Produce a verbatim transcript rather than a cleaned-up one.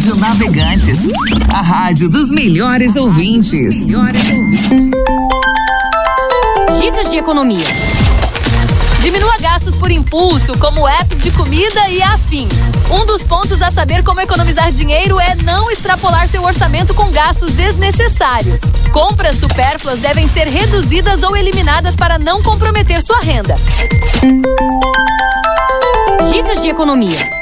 Rádio Navegantes, a rádio dos melhores ouvintes. Melhores ouvintes. Dicas de economia. Diminua gastos por impulso, como apps de comida e afins. Um dos pontos a saber como economizar dinheiro é não extrapolar seu orçamento com gastos desnecessários. Compras supérfluas devem ser reduzidas ou eliminadas para não comprometer sua renda. Dicas de economia.